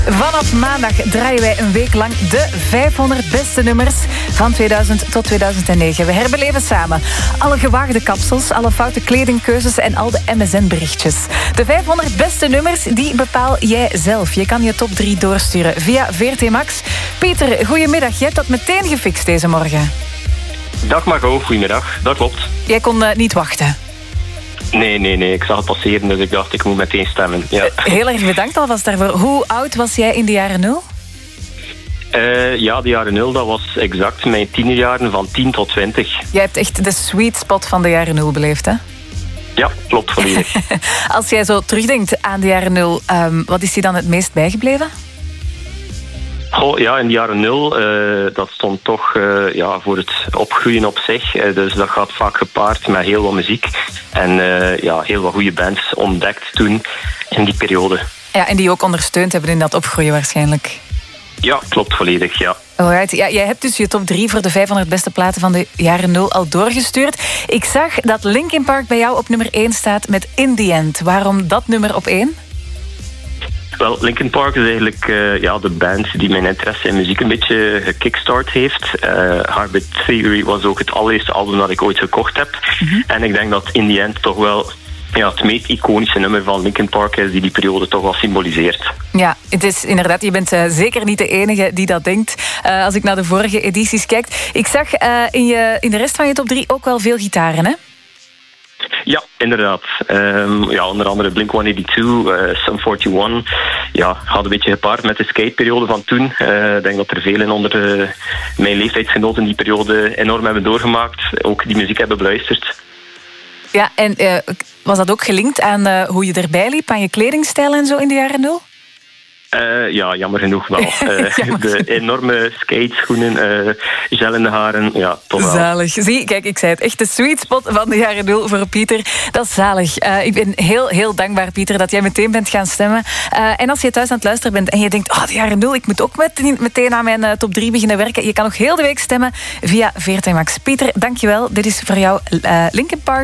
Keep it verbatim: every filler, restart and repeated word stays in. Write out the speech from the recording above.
Vanaf maandag draaien wij een week lang de vijfhonderd beste nummers van tweeduizend tot tweeduizend negen. We herbeleven samen alle gewaagde kapsels, alle foute kledingkeuzes en al de M S N-berichtjes. De vijfhonderd beste nummers, die bepaal jij zelf. Je kan je top drie doorsturen via V R T Max. Pieter, goedemiddag. Je hebt dat meteen gefixt deze morgen. Dag Margot, goedemiddag. Dat klopt. Jij kon uh, niet wachten. Nee, nee, nee. Ik zag het passeren, dus ik dacht ik moet meteen stemmen. Ja. Heel erg bedankt alvast daarvoor. Hoe oud was jij in de jaren nul? Uh, ja, de jaren nul, dat was exact mijn tienerjaren van tien tot twintig. Jij hebt echt de sweet spot van de jaren nul beleefd, hè? Ja, klopt, volledig. Als jij zo terugdenkt aan de jaren nul, um, wat is die dan het meest bijgebleven? Goh, ja, in de jaren nul, uh, dat stond toch uh, ja, voor het opgroeien op zich. Uh, dus dat gaat vaak gepaard met heel wat muziek. En uh, ja, heel wat goede bands ontdekt toen in die periode. Ja, en die ook ondersteund hebben in dat opgroeien waarschijnlijk. Ja, klopt volledig, ja. Alright. Ja, jij hebt dus je top drie voor de vijfhonderd beste platen van de jaren nul al doorgestuurd. Ik zag dat Linkin Park bij jou op nummer één staat met In The End. Waarom dat nummer op één? Wel, Linkin Park is eigenlijk uh, ja, de band die mijn interesse in muziek een beetje gekickstart heeft. Uh, Harbit Theory was ook het allereerste album dat ik ooit gekocht heb. Mm-hmm. En ik denk dat In The End toch wel ja, het meest iconische nummer van Linkin Park is die die periode toch wel symboliseert. Ja, het is inderdaad, je bent uh, zeker niet de enige die dat denkt. Uh, als ik naar de vorige edities kijk. Ik zag uh, in, je, in de rest van je top drie ook wel veel gitaren, hè? Ja, inderdaad. Um, ja, onder andere Blink honderdtweeënnegentig, uh, Sum eenenveertig. Ja, had een beetje gepaard met de skateperiode van toen. Ik uh, denk dat er velen onder uh, mijn leeftijdsgenoten die periode enorm hebben doorgemaakt. Ook die muziek hebben beluisterd. Ja, en uh, was dat ook gelinkt aan uh, hoe je erbij liep, aan je kledingstijl en zo in de jaren nul? Uh, ja, jammer genoeg wel. Uh, jammer. De enorme skateschoenen, uh, gel in de haren, ja, toch wel. Zalig. Zie, kijk, ik zei het, echt de sweet spot van de jaren nul voor Pieter. Dat is zalig. Uh, ik ben heel, heel dankbaar, Pieter, dat jij meteen bent gaan stemmen. Uh, en als je thuis aan het luisteren bent en je denkt, oh, de jaren nul, ik moet ook meteen, meteen aan mijn uh, top drie beginnen werken. Je kan nog heel de week stemmen via V R T Max. Pieter, dankjewel. Dit is voor jou uh, Linkin Park.